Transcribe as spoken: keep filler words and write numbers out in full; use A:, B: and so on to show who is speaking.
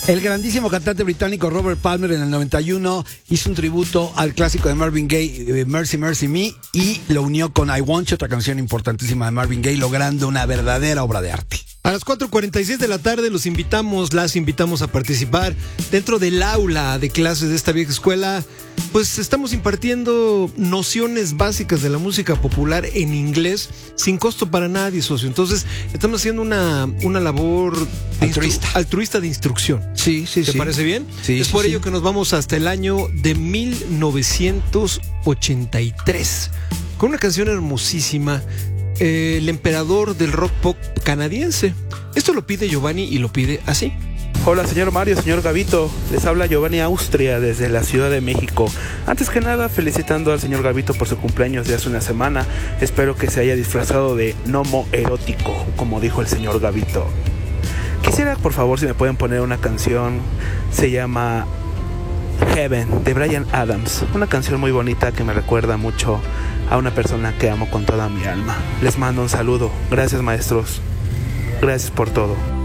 A: El grandísimo cantante británico Robert Palmer en el noventa y uno hizo un tributo al clásico de Marvin Gaye, Mercy Mercy Me, y lo unió con I Want You, otra canción importantísima de Marvin Gaye, logrando una verdadera obra de arte.
B: A las cuatro cuarenta y seis de la tarde los invitamos, las invitamos a participar dentro del aula de clases de esta vieja escuela. Pues estamos impartiendo nociones básicas de la música popular en inglés sin costo para nadie, socio. Entonces estamos haciendo una, una labor de
A: altruista.
B: Instru- altruista de instrucción.
A: Sí, sí,
B: ¿Te
A: sí.
B: parece bien?
A: Sí,
B: es
A: sí,
B: por
A: sí.
B: ello que nos vamos hasta el año de mil novecientos ochenta y tres con una canción hermosísima, eh, el emperador del rock pop canadiense. Esto lo pide Giovanni y lo pide así.
C: Hola señor Mario, señor Gavito, les habla Giovanni Austria desde la Ciudad de México. Antes que nada, felicitando al señor Gavito por su cumpleaños de hace una semana. Espero que se haya disfrazado de gnomo erótico, como dijo el señor Gavito. Quisiera, por favor, si me pueden poner una canción, se llama Heaven, de Bryan Adams. Una canción muy bonita que me recuerda mucho a una persona que amo con toda mi alma. Les mando un saludo. Gracias, maestros. Gracias por todo.